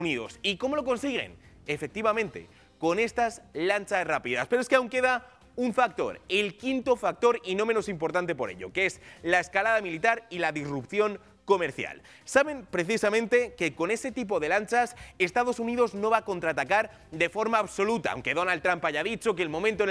Unidos. ¿Y cómo lo consiguen? Efectivamente, con estas lanchas rápidas. Pero es que aún queda un factor, el quinto factor y no menos importante por ello, que es la escalada militar y la disrupción comercial. Saben precisamente que con ese tipo de lanchas Estados Unidos no va a contraatacar de forma absoluta, aunque Donald Trump haya dicho que el momento en